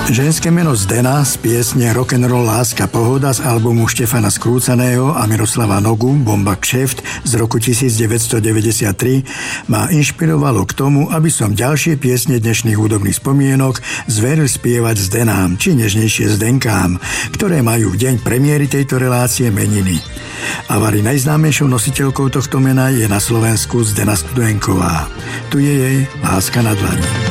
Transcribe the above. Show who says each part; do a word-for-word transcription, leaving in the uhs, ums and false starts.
Speaker 1: Ženské meno Zdena z piesne Rock'n'Roll Láska pohoda z albumu Štefana Skrúcaného a Miroslava Nogu Bomba kšeft z roku devätnásťstodeväťdesiattri ma inšpirovalo k tomu, aby som ďalšie piesne dnešných hudobných spomienok zveril spievať Zdenám, či nežnejšie Zdenkám, ktoré majú v deň premiéry tejto relácie meniny. A vari najznámejšou nositeľkou tohto mena je na Slovensku Zdena Studenková. Tu je jej Láska na dlani.